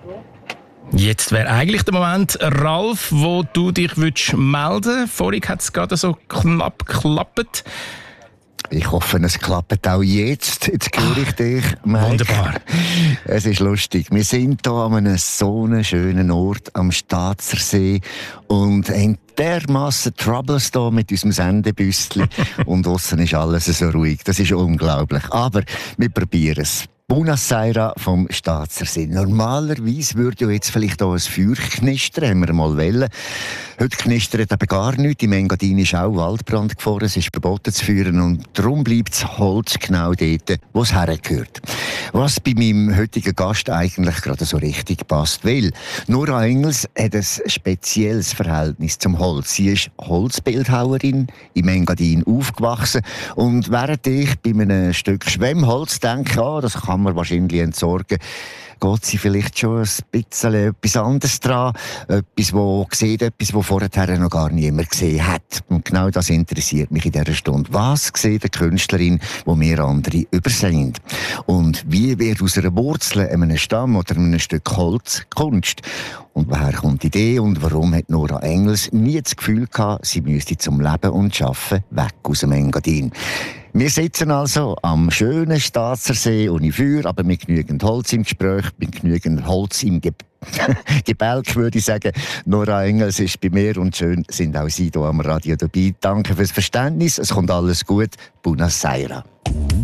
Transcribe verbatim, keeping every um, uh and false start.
Jetzt wäre eigentlich der Moment, Ralf, wo du dich würdest melden. Vorhin hat es gerade so knapp geklappt. Ich hoffe, es klappt auch jetzt. Jetzt höre ich dich, Mike. Wunderbar. Es ist lustig. Wir sind hier an einem so schönen Ort am Staatsersee und haben dermassen Troubles hier mit unserem Sendebüsschen. Und draussen ist alles so ruhig. Das ist unglaublich. Aber wir probieren es. Buonasera vom Staatsersee. Normalerweise würde ja jetzt vielleicht auch ein Feuer knistern, haben wir mal wollen. Heute knistert aber gar nichts. Im Engadin ist auch Waldbrand gefahren, es ist verboten zu feuern und darum bleibt das Holz genau dort, wo es hergehört. Was bei meinem heutigen Gast eigentlich gerade so richtig passt, weil Nora Engels hat ein spezielles Verhältnis zum Holz. Sie ist Holzbildhauerin, im Engadin aufgewachsen und während ich bei einem Stück Schwemmholz denke, ah, das kann man wahrscheinlich entsorgen, geht sie vielleicht schon ein bisschen etwas anderes dran. Etwas, wo sieht, etwas, wo vorher noch gar niemand gesehen hat. Und genau das interessiert mich in dieser Stunde. Was sieht eine Künstlerin, wo wir andere übersehen? Und wie wird aus einer Wurzel, einem Stamm oder einem Stück Holz Kunst? Und woher kommt die Idee und warum hat Nora Engels nie das Gefühl gehabt, sie müsste zum Leben und Arbeiten weg aus dem Engadin? Wir sitzen also am schönen Staatsersee ohne Feuer, aber mit genügend Holz im Gespräch, mit genügend Holz im Ge Gebälk, würde ich sagen. Nora Engels ist bei mir und schön sind auch Sie hier am Radio dabei. Danke fürs Verständnis, es kommt alles gut. Buonasera.